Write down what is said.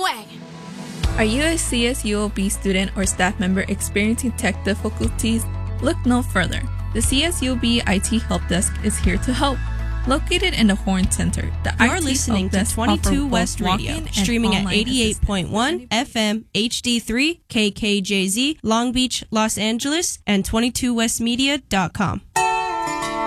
way. Are you a CSUOB student or staff member experiencing tech difficulties? Look no further. The CSUOB IT Help Desk is here to help. Located in the Horn Center, the You're IT listening Help to Desk 22 offers West both Radio, walk-in and streaming at online 88.1 FM HD3 KKJZ, Long Beach, Los Angeles, and 22westmedia.com.